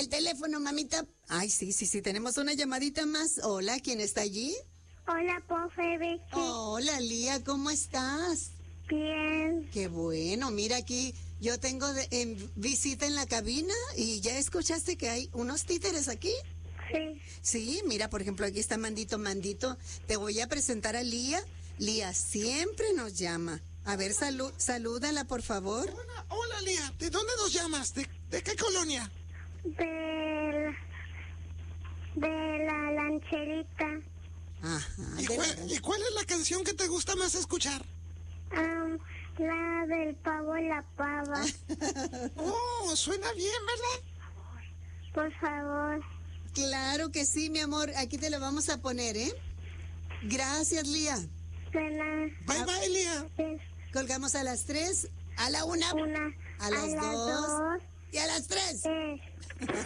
el teléfono, mamita. Ay, sí, tenemos una llamadita más. Hola, ¿quién está allí? Hola, profe Becky. Hola, Lía, ¿cómo estás? Bien. Qué bueno, mira aquí, yo tengo visita en la cabina y ya escuchaste que hay unos títeres aquí. Sí. Sí, mira, por ejemplo, aquí está Mandito. Mandito, te voy a presentar a Lía. Lía siempre nos llama. A ver, salúdala, por favor. Hola, Lía. ¿De dónde nos llamas? ¿De qué colonia? De la lancherita. Ajá. ¿Y cuál es la canción que te gusta más escuchar? La del pavo y la pava. Oh, suena bien, ¿verdad? Por favor. Claro que sí, mi amor. Aquí te lo vamos a poner, ¿eh? Gracias, Lía. Suena. Bye, Lía. Colgamos a las 3, a la 1, Una. a las 2 y a las 3.